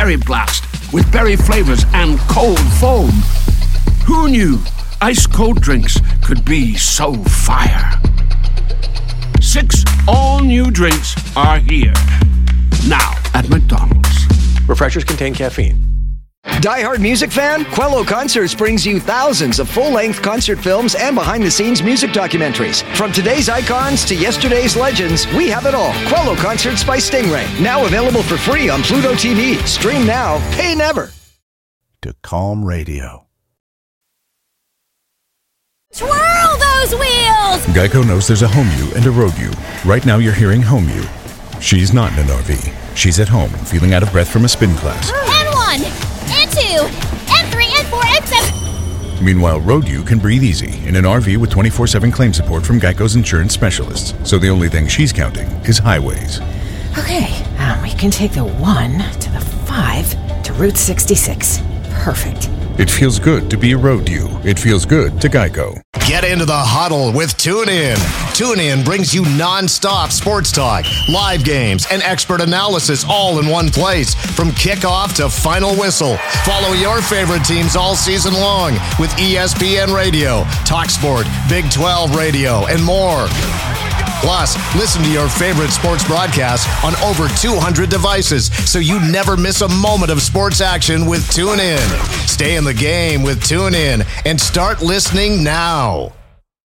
Berry Blast with berry flavors and cold foam. Who knew ice-cold drinks could be so fire? 6 all-new drinks are here. Now at McDonald's. Refreshers contain caffeine. Die-hard music fan? Quello Concerts brings you thousands of full-length concert films and behind-the-scenes music documentaries. From today's icons to yesterday's legends, we have it all. Quello Concerts by Stingray. Now available for free on Pluto TV. Stream now, pay never. To Calm Radio. Twirl those wheels! Geico knows there's a home you and a road you. Right now you're hearing home you. She's not in an RV. She's at home, feeling out of breath from a spin class. N1, N2, N3, N4, N7. Meanwhile, road you can breathe easy in an RV with 24/7 claim support from Geico's insurance specialists. So the only thing she's counting is highways. Okay, we can take the 1 to the 5 to Route 66. Perfect. It feels good to be a road you. It feels good to Geico. Get into the huddle with TuneIn. TuneIn brings you non-stop sports talk, live games, and expert analysis all in one place. From kickoff to final whistle. Follow your favorite teams all season long with ESPN Radio, TalkSport, Big 12 Radio, and more. Plus, listen to your favorite sports broadcasts on over 200 devices so you never miss a moment of sports action with TuneIn. Stay in the game with TuneIn and start listening now.